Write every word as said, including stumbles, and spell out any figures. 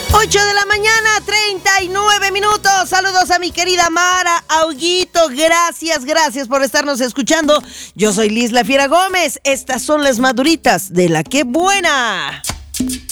ocho de la mañana, treinta y nueve minutos. Saludos a mi querida Mara, Auguito. Gracias, gracias por estarnos escuchando. Yo soy Liz La Fiera Gómez. Estas son las maduritas de La Que Buena.